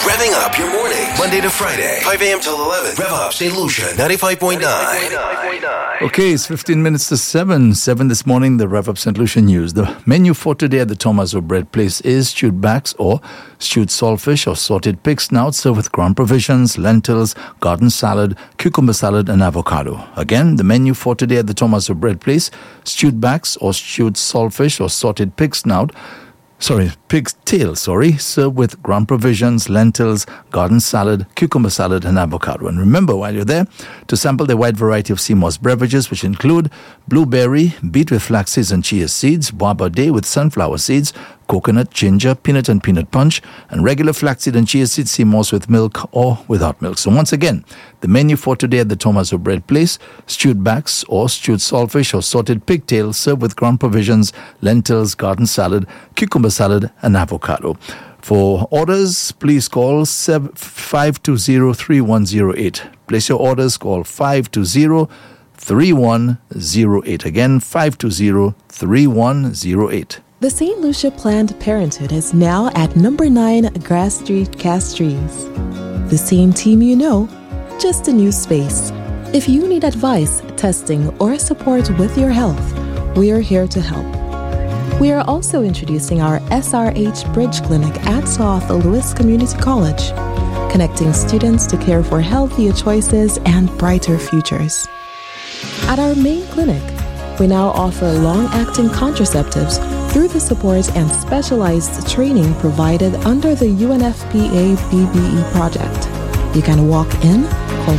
Revving up your morning. Monday to Friday, 5 a.m. till 11. Rev up St. Lucia, 95.9. Okay, it's 15 minutes to 7. 7 this morning, the Rev Up St. Lucia News. The menu for today at the Tomaso Bread Place is stewed backs or stewed saltfish or sauteed pig snouts served with ground provisions, lentils, garden salad, cucumber salad, and avocado. Again, the menu for today at the Tomaso Bread Place, stewed backs or stewed saltfish or sauteed pig's tail, served with ground provisions, lentils, garden salad, cucumber salad, and avocado. And remember, while you're there, to sample the wide variety of CMOS beverages, which include blueberry, beet with flax seeds and chia seeds, boaba day with sunflower seeds, coconut, ginger, peanut and peanut punch, and regular flaxseed and chia seed CMOS with milk or without milk. So once again, the menu for today at the Tomaso Bread Place, stewed backs or stewed saltfish or sauteed pigtail served with ground provisions, lentils, garden salad, cucumber salad, and avocado. For orders, please call 520-3108. Place your orders, call 520-3108. Again, 520-3108. The St. Lucia Planned Parenthood is now at number 9 Grass Street, Castries. The same team you know, just a new space. If you need advice, testing, or support with your health, we are here to help. We are also introducing our SRH Bridge Clinic at South Louis Community College, connecting students to care for healthier choices and brighter futures. At our main clinic, we now offer long-acting contraceptives through the support and specialized training provided under the UNFPA BBE project. You can walk in, call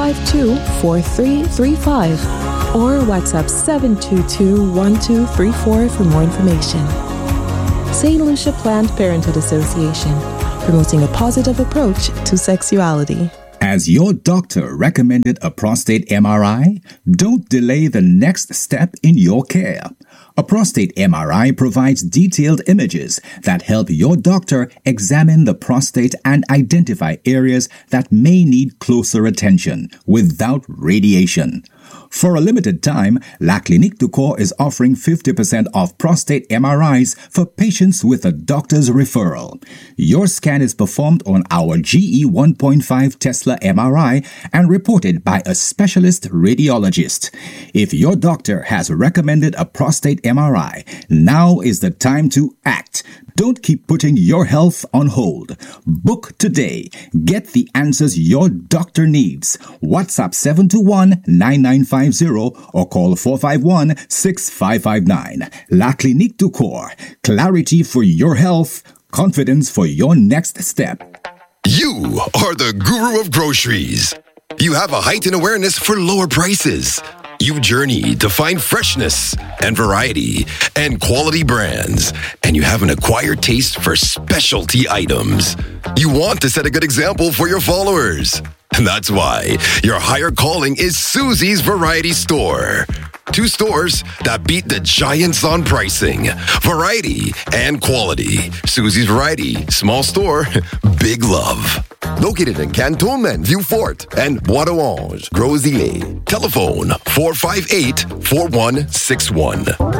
452-4335, or WhatsApp 722-1234 for more information. St. Lucia Planned Parenthood Association, promoting a positive approach to sexuality. Has your doctor recommended a prostate MRI? Don't delay the next step in your care. A prostate MRI provides detailed images that help your doctor examine the prostate and identify areas that may need closer attention without radiation. For a limited time, La Clinique du Corps is offering 50% off prostate MRIs for patients with a doctor's referral. Your scan is performed on our GE 1.5 Tesla MRI and reported by a specialist radiologist. If your doctor has recommended a prostate MRI, now is the time to act. Don't keep putting your health on hold. Book today. Get the answers your doctor needs. WhatsApp 721-9950 or call 451-6559. La Clinique du Corps. Clarity for your health. Confidence for your next step. You are the guru of groceries. You have a heightened awareness for lower prices. You journey to find freshness and variety and quality brands, and you have an acquired taste for specialty items. You want to set a good example for your followers. And that's why your higher calling is Susie's Variety Store. 2 stores that beat the giants on pricing, variety, and quality. Susie's Variety, small store, big love. Located in Cantonment, Vieux Fort, and Bois d'Orange, Gros-Îlet. Telephone 458-4161.